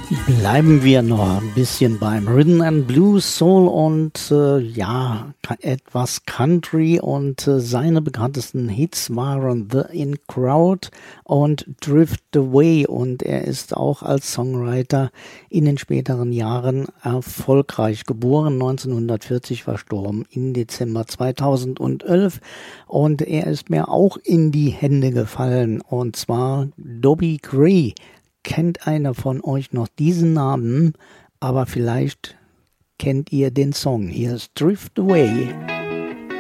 Bleiben wir noch ein bisschen beim Rhythm and Blues, Soul und etwas Country und seine bekanntesten Hits waren The In Crowd und Drift Away und er ist auch als Songwriter in den späteren Jahren erfolgreich. Geboren 1940, verstorben im Dezember 2011 und er ist mir auch in die Hände gefallen und zwar Dobie Gray. Kennt einer von euch noch diesen Namen, aber vielleicht kennt ihr den Song. Hier ist Drift Away.